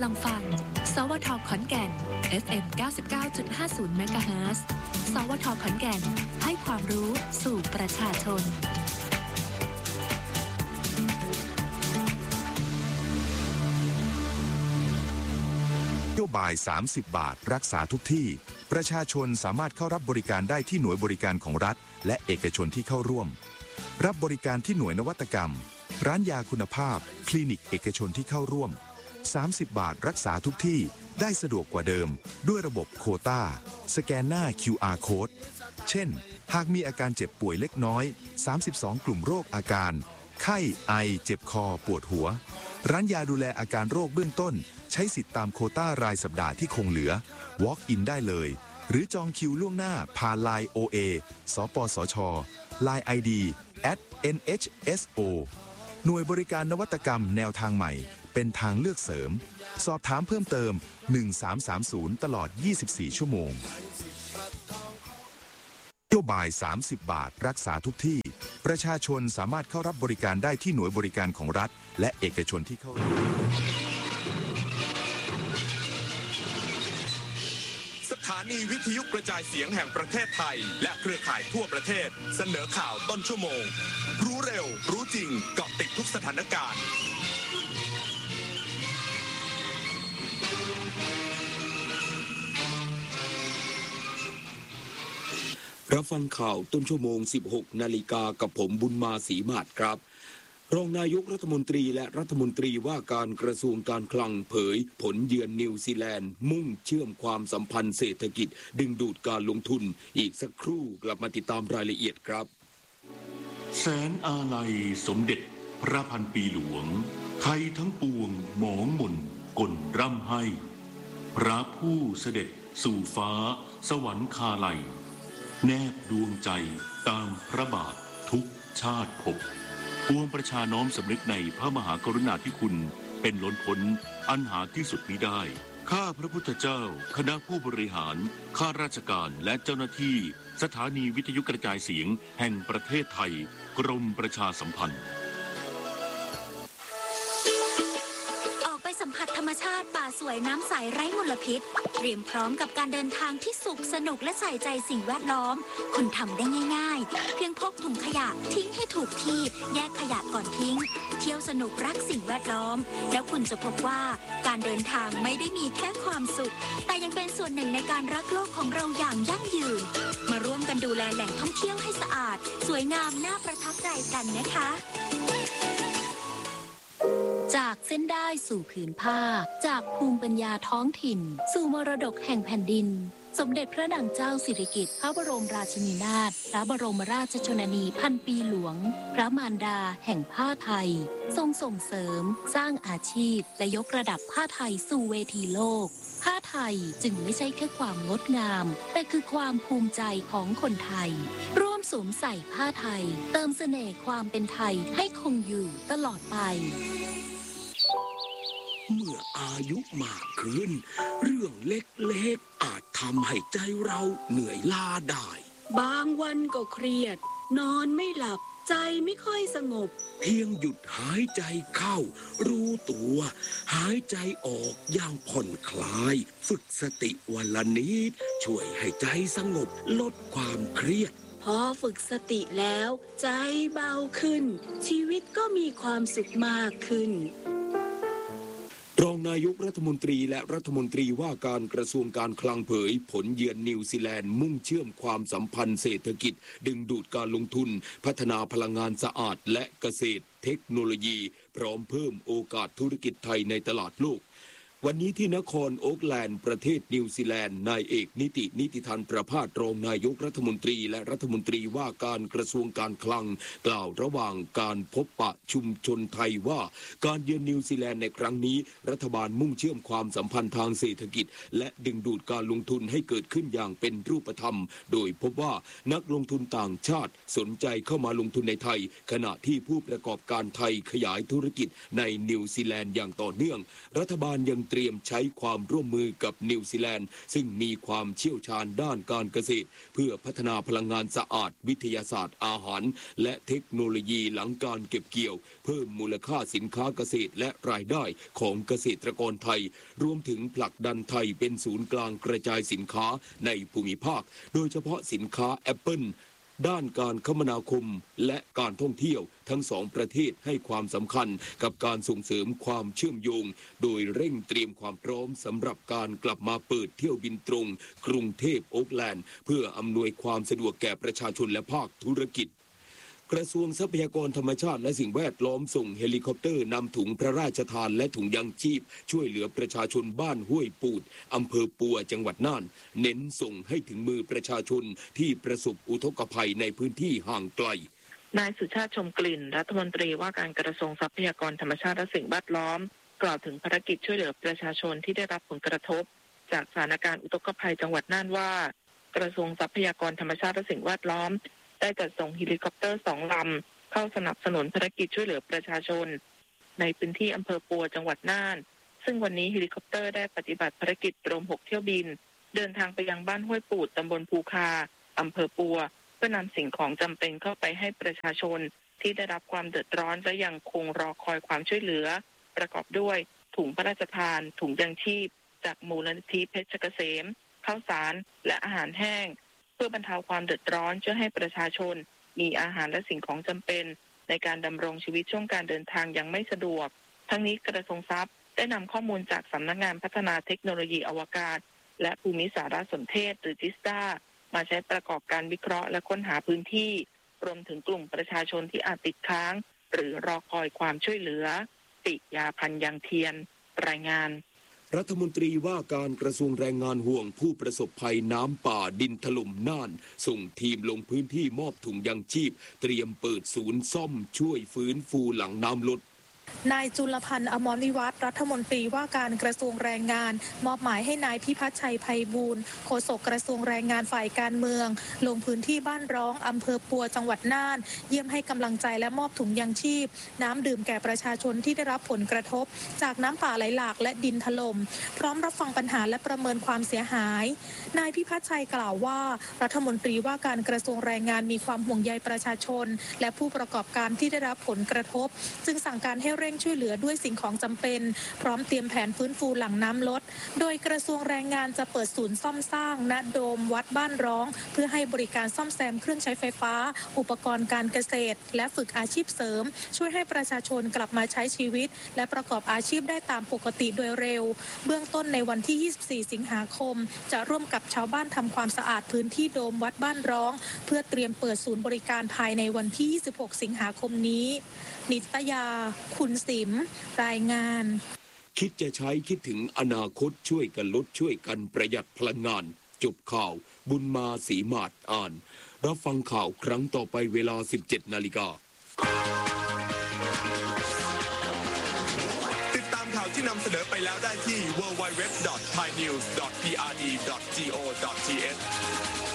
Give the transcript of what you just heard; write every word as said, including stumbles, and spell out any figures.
ำลังฟังสวท.ขอนแก่น เอฟ เอ็ม เก้าสิบเก้าจุดห้าศูนย์ เมกะเฮิรตซ์ สวท.ขอนแก่นให้ความรู้สู่ประชาชนนโยบายสามสิบบาทรักษาทุกที่ประชาชนสามารถเข้ารับบริการได้ที่หน่วยบริการของรัฐและเอกชนที่เข้าร่วมรับบริการที่หน่วยนวัตกรรมร้านยาคุณภาพคลินิกเอกชนที่เข้าร่วมสามสิบบาทรักษาทุกที่ได้สะดวกกว่าเดิมด้วยระบบโควต้าสแกนหน้า คิว อาร์ Code เช่นหากมีอาการเจ็บป่วยเล็กน้อยสามสิบสองกลุ่มโรคอาการไข้ไอเจ็บคอปวดหัวร้านยาดูแลอาการโรคเบื้องต้นใช้สิทธิ์ตามโควต้ารายสัปดาห์ที่คงเหลือ Walk in ได้เลยหรือจองคิวล่วงหน้าผ่าน ไลน์ โอ เอ สปสช ไลน์ ไอ ดี แอท เอ็น เอช เอส โอ หน่วยบริการนวัตกรรมแนวทางใหม่เป็นทางเลือกเสริมสอบถามเพิ่มเติมหนึ่งสามสามศูนย์ตลอดยี่สิบสี่ชั่วโมงนโยบายสามสิบบาทรักษาทุกที่ประชาชนสามารถเข้ารับบริการได้ที่หน่วยบริการของรัฐและเอกชนที่เข้าร่วมสถานีวิทยุกระจายเสียงแห่งประเทศไทยและเครือข่ายทั่วประเทศเสนอข่าวต้นชั่วโมงรู้เร็วรู้จริงเกาะติดทุกสถานการณ์รับฟังข่าวต้นชั่วโมง สิบหกนาฬิกากับผมบุญมาศรีมาศครับรองนายกรัฐมนตรีและรัฐมนตรีว่าการกระทรวงการคลังเผยผลเยือนนิวซีแลนด์มุ่งเชื่อมความสัมพันธ์เศรษฐกิจดึงดูดการลงทุนอีกสักครู่กลับมาติดตามรายละเอียดครับแสนอาลัยสมเด็จพระพันปีหลวงไทยทั้งปวงหมองหม่นกลร่ำให้พระผู้เสด็จสู่ฟ้าสวรรคาลัยแนบดวงใจตามพระบาททุกชาติภพปวงประชาน้อมสำนึกในพระมหากรุณาธิคุณเป็นล้นพ้นอันหาที่สุดมิได้ข้าพระพุทธเจ้าคณะผู้บริหารข้าราชการและเจ้าหน้าที่สถานีวิทยุกระจายเสียงแห่งประเทศไทยกรมประชาสัมพันธ์สัมผัสธรรมชาติป่าสวยน้ำใสไร้มลพิษเตรียมพร้อมกับการเดินทางที่สุขสนุกและใส่ใจสิ่งแวดล้อมคุณทำได้ง่ายๆเพียงพกถุงขยะทิ้งให้ถูกที่แยกขยะก่อนทิ้งเที่ยวสนุกรักสิ่งแวดล้อมแล้วคุณจะพบว่าการเดินทางไม่ได้มีแค่ความสุขแต่ยังเป็นส่วนหนึ่งในการรักโลกของเราอย่างยั่งยืนมาร่วมกันดูแลแหล่งท่องเที่ยวให้สะอาดสวยงามน่าประทับใจกันนะคะจากเส้นได้สู่ผืนผ้าจากภูมิปัญญาท้องถิ่นสู่มรดกแห่งแผ่นดินสมเด็จพระนางเจ้าสิริกิติ์พระบรมราชินีนาถพระบรมราชชนนีพันปีหลวงพระมารดาแห่งผ้าไทยทรงส่งเสริมสร้างอาชีพและยกระดับผ้าไทยสู่เวทีโลกผ้าไทยจึงไม่ใช่แค่ความงดงามแต่คือความภูมิใจของคนไทยร่วมสวมใส่ผ้าไทยเติมเสน่ห์ความเป็นไทยให้คงอยู่ตลอดไปเมื่ออายุมากขึ้นเรื่องเล็กๆอาจทำให้ใจเราเหนื่อยล้าได้บางวันก็เครียดนอนไม่หลับใจไม่ค่อยสงบเพียงหยุดหายใจเข้ารู้ตัวหายใจออกอย่างผ่อนคลายฝึกสติวันละนิดช่วยให้ใจสงบลดความเครียดพอฝึกสติแล้วใจเบาขึ้นชีวิตก็มีความสุขมากขึ้นรองนายกรัฐมนตรีและรัฐมนตรีว่าการกระทรวงการคลังเผยผลเยือนนิวซีแลนด์มุ่งเชื่อมความสัมพันธ์เศรษฐกิจดึงดูดการลงทุนพัฒนาพลังงานสะอาดและเกษตรเทคโนโลยีพร้อมเพิ่มโอกาสธุรกิจไทยในตลาดโลกวันนี้ที่นครโอ๊กแลนด์ประเทศนิวซีแลนด์นายเอกนิตินิติธันประภาสรองนายกรัฐมนตรีและรัฐมนตรีว่าการกระทรวงการคลังกล่าวระหว่างการพบปะชุมชนไทยว่าการเยือนนิวซีแลนด์ในครั้งนี้รัฐบาลมุ่งเชื่อมความสัมพันธ์ทางเศรษฐกิจและดึงดูดการลงทุนให้เกิดขึ้นอย่างเป็นรูปธรรมโดยพบว่านักลงทุนต่างชาติสนใจเข้ามาลงทุนในไทยขณะที่ผู้ประกอบการไทยขยายธุรกิจในนิวซีแลนด์อย่างต่อเนื่องรัฐบาลยังเตรียมใช้ความร่วมมือกับนิวซีแลนด์ซึ่งมีความเชี่ยวชาญด้านการเกษตรเพื่อพัฒนาพลังงานสะอาดวิทยาศาสตร์อาหารและเทคโนโลยีหลังการเก็บเกี่ยวเพิ่มมูลค่าสินค้าเกษตรและรายได้ของเกษตรกรไทยรวมถึงผลักดันไทยเป็นศูนย์กลางกระจายสินค้าในภูมิภาคโดยเฉพาะสินค้าแอปเปิลด้านการคมนาคมและการท่องเที่ยวทั้งสองประเทศให้ความสำคัญกับการส่งเสริมความเชื่อมโยงโดยเร่งเตรียมความพร้อมสำหรับการกลับมาเปิดเที่ยวบินตรงกรุงเทพโอ๊คแลนด์เพื่ออำนวยความสะดวกแก่ประชาชนและภาคธุรกิจกระทรวงทรัพยากรธรรมชาติและสิ่งแวดล้อมส่งเฮลิคอปเตอร์นำถุงพระราชทานและถุงยางชีพช่วยเหลือประชาชนบ้านห้วยปูดอำเภอปัวจังหวัดน่านเน้นส่งให้ถึงมือประชาชนที่ประสบอุทกภัยในพื้นที่ห่างไกลนายสุชาติชมกลิ่นรัฐมนตรีว่าการกระทรวงทรัพยากรธรรมชาติและสิ่งแวดล้อมกล่าวถึงภารกิจช่วยเหลือประชาชนที่ได้รับผลกระทบจากสถานการณ์อุทกภัยจังหวัดน่านว่ากระทรวงทรัพยากรธรรมชาติและสิ่งแวดล้อมได้จัดส่งเฮลิคอปเตอร์สองลำเข้าสนับสนุนภารกิจช่วยเหลือประชาชนในพื้นที่อำเภอปัวจังหวัดน่านซึ่งวันนี้เฮลิคอปเตอร์ได้ปฏิบัติภารกิจรวมหกเที่ยวบินเดินทางไปยังบ้านห้วยปูดตำบลภูคาอำเภอปัวเพื่อนำสิ่งของจำเป็นเข้าไปให้ประชาชนที่ได้รับความเดือดร้อนและยังคงรอคอยความช่วยเหลือประกอบด้วยถุงพระราชทานถุงยางชีพจากมูลนิธิเพชรเกษมข้าวสารและอาหารแห้งเพื่อบรรเทาความเดือดร้อนช่วยให้ประชาชนมีอาหารและสิ่งของจำเป็นในการดำรงชีวิตช่วงการเดินทางยังไม่สะดวกทั้งนี้กระทรวงทรัพย์ได้นำข้อมูลจากสำนักงานพัฒนาเทคโนโลยีอวกาศและภูมิสารสนเทศหรือจิสตามาใช้ประกอบการวิเคราะห์และค้นหาพื้นที่รวมถึงกลุ่มประชาชนที่อาจติดค้างหรือรอคอยความช่วยเหลือปิยาพันธ์ยังเทียนรายงานรัฐมนตรีว่าการกระทรวงแรงงานห่วงผู้ประสบภัยน้ำป่าดินถล่มน่านส่งทีมลงพื้นที่มอบถุงยางชีพเตรียมเปิดศูนย์ซ่อมช่วยฟื้นฟูหลังน้ำลดนายจุลพันธ์อมรวิวัฒน์รัฐมนตรีว่าการกระทรวงแรงงานมอบหมายให้นายพิพัฒน์ชัยไพบูลย์โฆษกกระทรวงแรงงานฝ่ายการเมืองลงพื้นที่บ้านร้องอำเภอปัวจังหวัดน่านเยี่ยมให้กำลังใจและมอบถุงยางชีพน้ำดื่มแก่ประชาชนที่ได้รับผลกระทบจากน้ำป่าไหลหลากและดินถล่มพร้อมรับฟังปัญหาและประเมินความเสียหายนายพิพัฒน์ชัยกล่าวว่ารัฐมนตรีว่าการกระทรวงแรงงานมีความห่วงใยประชาชนและผู้ประกอบการที่ได้รับผลกระทบจึงสั่งการให้เร่งช่วยเหลือด้วยสิ่งของจำเป็นพร้อมเตรียมแผนฟื้นฟูหลังน้ำลดโดยกระทรวงแรงงานจะเปิดศูนย์ซ่อมสร้างณโดมวัดบ้านร้องเพื่อให้บริการซ่อมแซมเครื่องใช้ไฟฟ้าอุปกรณ์การเกษตรและฝึกอาชีพเสริมช่วยให้ประชาชนกลับมาใช้ชีวิตและประกอบอาชีพได้ตามปกติโดยเร็วเบื้องต้นในวันที่ยี่สิบสี่สิงหาคมจะร่วมกับชาวบ้านทำความสะอาดพื้นที่โดมวัดบ้านร้องเพื่อเตรียมเปิดศูนย์บริการภายในวันที่ยี่สิบหกสิงหาคมนี้นิตยาคุณสิมรายงานคิดจะใช้คิดถึงอนาคตช่วยกันลดช่วยกันประหยัดพลังงานจบข่าวบุญมาศรีมาศอ่านรับฟังข่าวครั้งต่อไปเวลา สิบเจ็ดนาฬิกาติดตามข่าวที่นำเสนอไปแล้วได้ที่ ดับเบิลยู ดับเบิลยู ดับเบิลยู ดอท ไทยนิวส์ ดอท พี อาร์ ดี ดอท จี โอ ดอท ที เอช